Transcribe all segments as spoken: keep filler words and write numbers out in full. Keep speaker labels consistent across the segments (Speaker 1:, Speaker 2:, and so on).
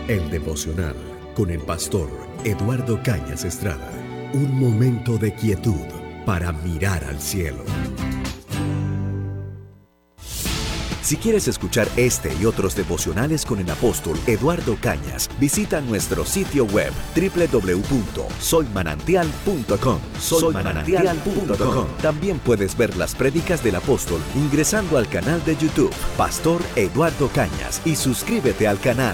Speaker 1: El devocional con el pastor Eduardo Cañas Estrada. Un momento de quietud para mirar al cielo. Si quieres escuchar este y otros devocionales con el apóstol Eduardo Cañas, visita nuestro sitio web doble u doble u doble u punto soy manantial punto com. soy manantial punto com. También puedes ver las prédicas del apóstol ingresando al canal de YouTube Pastor Eduardo Cañas y suscríbete al canal.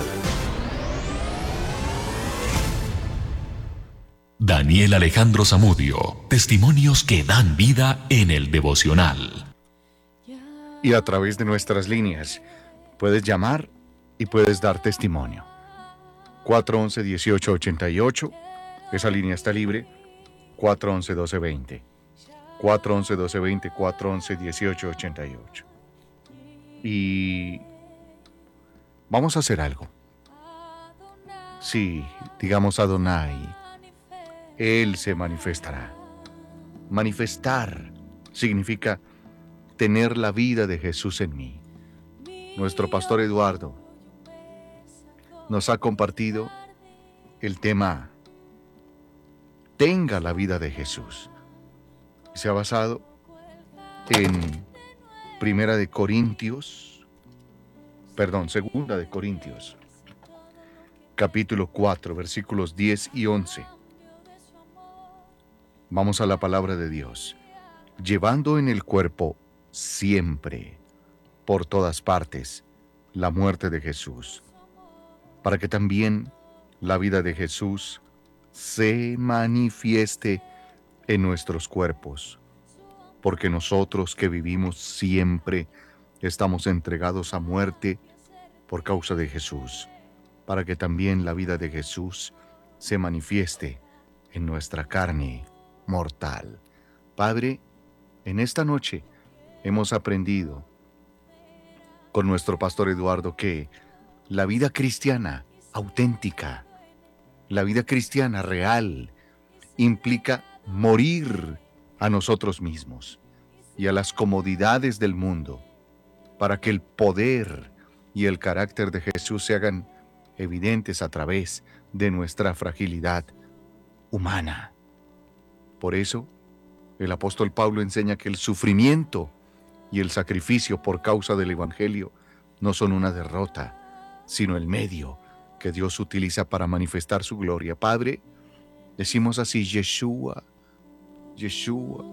Speaker 2: Daniel Alejandro Zamudio, testimonios que dan vida en el devocional.
Speaker 3: Y a través de nuestras líneas puedes llamar y puedes dar testimonio. cuatro once, dieciocho ochenta y ocho, esa línea está libre. cuatro once, doce veinte. cuatro once, doce veinte, cuatro once, dieciocho ochenta y ocho. Y vamos a hacer algo. Sí, digamos Adonai, Él se manifestará. Manifestar significa tener la vida de Jesús en mí. Nuestro pastor Eduardo nos ha compartido el tema Tenga la vida de Jesús. Se ha basado en Primera de Corintios, perdón, Segunda de Corintios, capítulo cuatro, versículos diez y once. Vamos a la palabra de Dios. Llevando en el cuerpo siempre, por todas partes, la muerte de Jesús, para que también la vida de Jesús se manifieste en nuestros cuerpos, porque nosotros que vivimos siempre estamos entregados a muerte por causa de Jesús, para que también la vida de Jesús se manifieste en nuestra carne mortal. Padre, en esta noche hemos aprendido con nuestro pastor Eduardo que la vida cristiana auténtica, la vida cristiana real, implica morir a nosotros mismos y a las comodidades del mundo para que el poder y el carácter de Jesús se hagan evidentes a través de nuestra fragilidad humana. Por eso, el apóstol Pablo enseña que el sufrimiento y el sacrificio por causa del Evangelio no son una derrota, sino el medio que Dios utiliza para manifestar su gloria. Padre, decimos así, Yeshua, Yeshua,